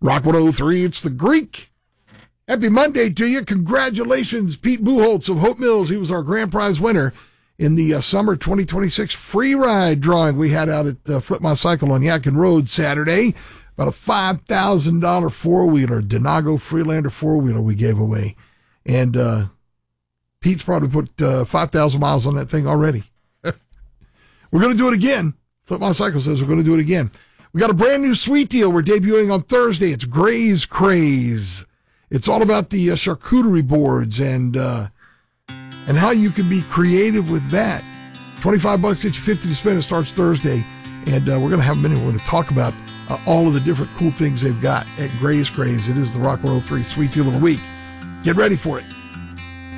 Rock 103, it's the Greek. Happy Monday to you. Congratulations, Pete Buchholz of Hope Mills. He was our grand prize winner in the summer 2026 free ride drawing we had out at Flip My Cycle on Yadkin Road Saturday. About a $5,000 four-wheeler, Denago Freelander four-wheeler we gave away. And Pete's probably put 5,000 miles on that thing already. We're going to do it again. Flip My Cycle says we're going to do it again. We got a brand new sweet deal we're debuting on Thursday. It's Gray's Craze. It's all about the charcuterie boards and how you can be creative with that. $25 gets you 50 to spend. It starts Thursday. And we're going to have a minute. We're going to talk about all of the different cool things they've got at Gray's Craze. It is the Rock 103 Sweet Deal of the Week. Get ready for it.